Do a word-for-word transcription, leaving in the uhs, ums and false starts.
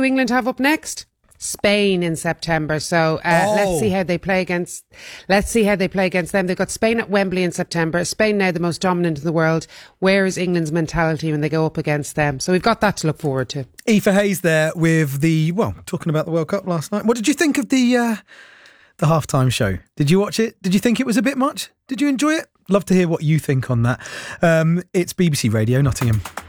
who England have up next? Spain in September. So uh, oh. let's see how they play against. Let's see how they play against them. They've got Spain at Wembley in September. Spain now the most dominant in the world. Where is England's mentality when they go up against them? So we've got that to look forward to. Aoife Hayes there with the well, talking about the World Cup last night. What did you think of the uh, the halftime show? Did you watch it? Did you think it was a bit much? Did you enjoy it? Love to hear what you think on that. Um, it's B B C Radio Nottingham.